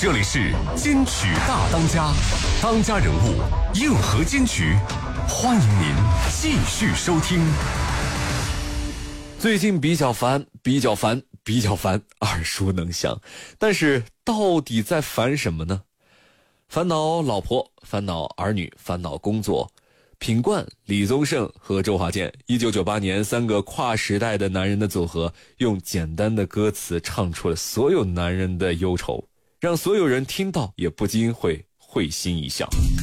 这里是金曲大当家，当家人物硬核金曲，欢迎您继续收听。 最近比较烦，耳熟能详，但是到底在烦什么呢？烦恼老婆，烦恼儿女，烦恼工作。品冠、李宗盛和周华健1998年3个跨时代的男人的组合，用简单的歌词唱出了所有男人的忧愁，让所有人听到也不禁会会心一笑。